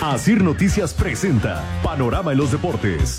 Asir Noticias presenta Panorama en los Deportes.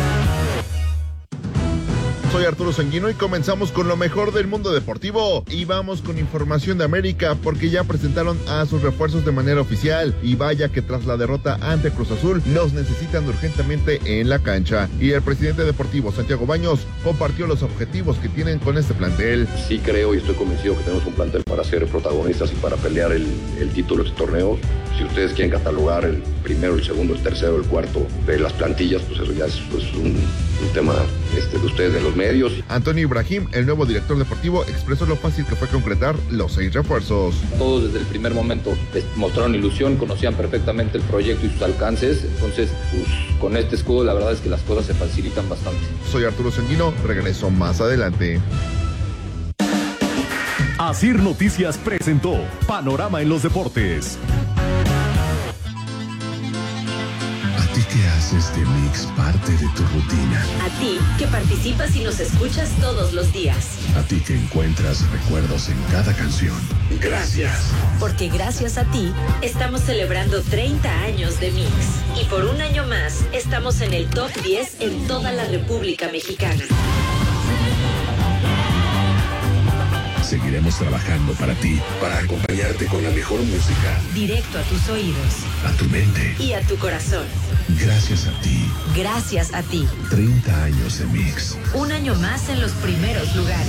Soy Arturo Sanguino y comenzamos con lo mejor del mundo deportivo y vamos con información de América porque ya presentaron a sus refuerzos de manera oficial y vaya que tras la derrota ante Cruz Azul los necesitan urgentemente en la cancha y el presidente deportivo Santiago Baños compartió los objetivos que tienen con este plantel. Sí creo y estoy convencido que tenemos un plantel para ser protagonistas y para pelear el título de este torneo. Si ustedes quieren catalogar el primero, el segundo, el tercero, el cuarto de las plantillas, pues eso ya es un tema de ustedes, de los medios. Antonio Ibrahim, el nuevo director deportivo, expresó lo fácil que fue concretar los 6 refuerzos. Todos desde el primer momento mostraron ilusión, conocían perfectamente el proyecto y sus alcances, entonces pues, con este escudo la verdad es que las cosas se facilitan bastante. Soy Arturo Sanguino, regreso más adelante. Asir Noticias presentó Panorama en los Deportes. ¿A ti que haces de Mix parte de tu rutina? A ti que participas y nos escuchas todos los días. A ti que encuentras recuerdos en cada canción. Gracias. Porque gracias a ti estamos celebrando 30 años de Mix. Y por un año más estamos en el top 10 en toda la República Mexicana. Seguiremos trabajando para ti, para acompañarte con la mejor música. Directo a tus oídos. A tu mente. Y a tu corazón. Gracias a ti. Gracias a ti. 30 años de Mix. Un año más en los primeros lugares.